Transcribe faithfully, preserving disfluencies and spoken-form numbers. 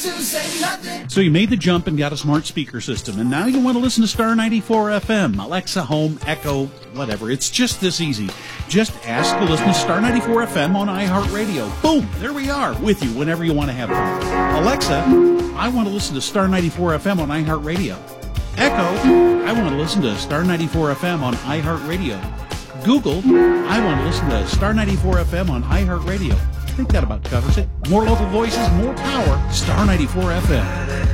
So you made the jump and got a smart speaker system, and now you want to listen to Star ninety-four F M, Alexa, Home, Echo, whatever. It's just this easy. Just ask to listen to Star ninety-four F M on iHeartRadio. Boom! There we are, with you whenever you want to have fun. Alexa, I want to listen to Star ninety-four F M on iHeartRadio. Echo, I want to listen to Star ninety-four F M on iHeartRadio. Google, I want to listen to Star ninety-four F M on iHeartRadio. I think that about covers it. More local voices, more power. Star ninety-four F M.